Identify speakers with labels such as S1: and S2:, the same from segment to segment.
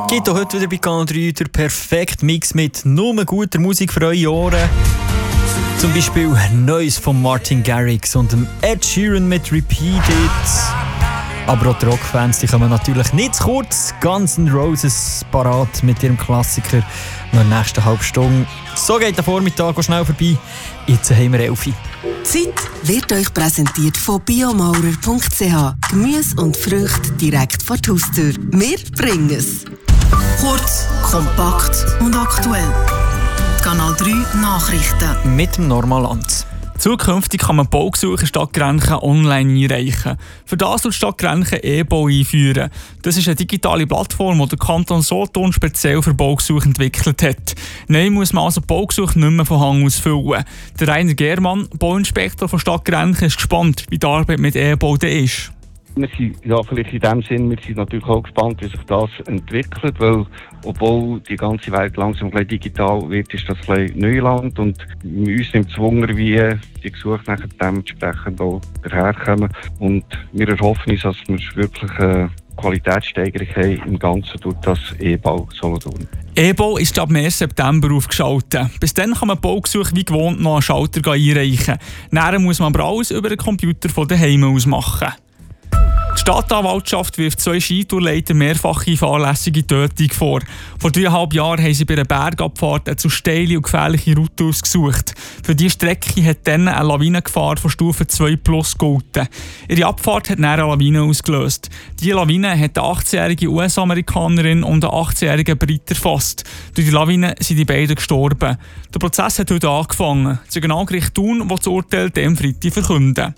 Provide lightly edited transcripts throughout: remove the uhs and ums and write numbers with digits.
S1: Gibt auch heute wieder bei Kanal 3 der perfekte Mix mit nur guter Musik für eure Ohren. Zum Beispiel Neues von Martin Garrix und dem Ed Sheeran mit Repeat It. Aber auch die Rockfans, die kommen natürlich nicht zu kurz. Guns N' Roses parat mit ihrem Klassiker noch in der nächsten halben Stunde. So geht der Vormittag schnell vorbei. Jetzt haben wir 11 Uhr.
S2: Zeit wird euch präsentiert von biomaurer.ch. Gemüse und Früchte direkt vor die Haustür. Wir bringen es. Kurz, kompakt und aktuell. Kanal 3 Nachrichten.
S1: Mit dem Normalland.
S3: Zukünftig kann man Baugesuche in Stadt Grenchen online einreichen. Für das soll die Stadt Grenchen e-Bau einführen. Das ist eine digitale Plattform, die der Kanton Solothurn speziell für Baugesuche entwickelt hat. Neu muss man also Baugesuche nicht mehr von Hand aus füllen. Der Rainer Germann, Bauinspektor von Stadt Grenchen, ist gespannt, wie die Arbeit mit e-Bau ist.
S4: Wir sind vielleicht in dem Sinn, wir sind natürlich auch gespannt, wie sich das entwickelt, weil obwohl die ganze Welt langsam gleich digital wird, ist das gleich Neuland und uns nimmt es Wunder, wie die Gesuche nachher dementsprechend auch daherkommen. Und wir erhoffen uns, dass wir wirklich eine Qualitätssteigerung haben im Ganzen durch das E-Bau Solothurn.
S3: E-Bau ist ab 1. September aufgeschaltet. Bis dann kann man Baugesuche wie gewohnt noch an Schalter einreichen. Nachher muss man aber alles über den Computer von daheim aus machen. Die Stadtanwaltschaft wirft 2 Skitourleiter mehrfache fahrlässige Tötung vor. Vor 3,5 Jahren haben sie bei einer Bergabfahrt eine zu steile und gefährliche Route ausgesucht. Für diese Strecke hat dann eine Lawinengefahr von Stufe 2+ gegolten. Ihre Abfahrt hat dann eine Lawine ausgelöst. Diese Lawine hat eine 18-jährige US-Amerikanerin und einen 18-jährigen Brit erfasst. Durch die Lawine sind die beiden gestorben. Der Prozess hat heute angefangen. Das Regionalgericht Thun will das Urteil dem Freitag verkünden.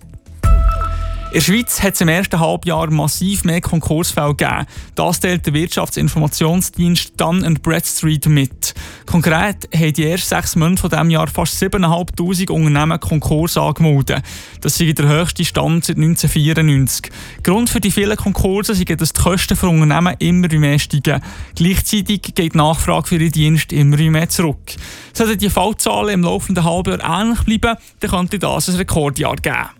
S3: In der Schweiz hat es im ersten Halbjahr massiv mehr Konkursfälle gegeben. Das teilt der Wirtschaftsinformationsdienst Dun & Bradstreet mit. Konkret haben die ersten 6 Monate von diesem Jahr fast 7'500 Unternehmen Konkurs angemeldet. Das ist der höchste Stand seit 1994. Grund für die vielen Konkurse ist, dass die Kosten für Unternehmen immer mehr steigen. Gleichzeitig geht die Nachfrage für ihre Dienste immer mehr zurück. Sollten die Fallzahlen im laufenden Halbjahr ähnlich bleiben, dann könnte das ein Rekordjahr geben.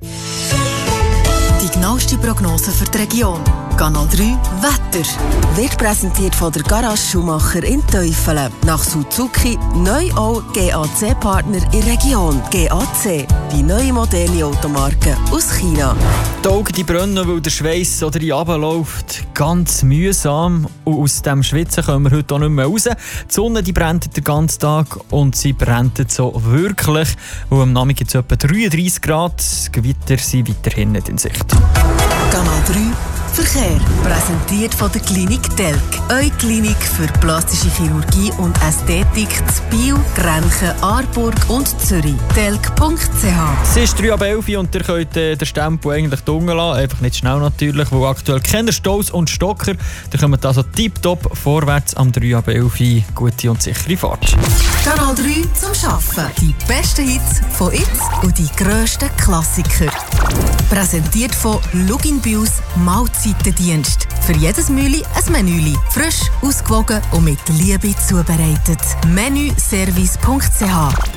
S2: Die genaueste Prognose für die Region. Kanal 3 Wetter. Wird präsentiert von der Garage Schumacher in Teufelen. Nach Suzuki neu auch GAC-Partner in der Region. GAC, die neue moderne Automarke aus China.
S1: Die Augen die brennen, weil der Schweiss oder die runterläuft. Ganz mühsam. Und aus dem Schwitzen kommen wir heute auch nicht mehr raus. Die Sonne die brennt den ganzen Tag und sie brennt so wirklich. Und am Nachmittag gibt es etwa 33 Grad. Gewitter sind weiterhin nicht in Sicht.
S2: Kanal 3 Verkehr. Präsentiert von der Klinik Telk. Eure Klinik für plastische Chirurgie und Ästhetik zu Biel, Grenchen, Aarburg und Zürich. Telk.ch.
S1: Es ist 11 Uhr und ihr könnt den Stempel eigentlich dunkel lassen. Einfach nicht schnell natürlich, weil aktuell keine Staus und Stocker. Ihr kommt also tipptopp vorwärts am 11 Uhr. Gute und sichere Fahrt.
S2: Kanal 3 zum Arbeiten. Die besten Hits von jetzt und die grössten Klassiker. Präsentiert von Lugin Bius Mahlzeitendienst. Für jedes Mühli ein Menüli. Frisch, ausgewogen und mit Liebe zubereitet. Menüservice.ch.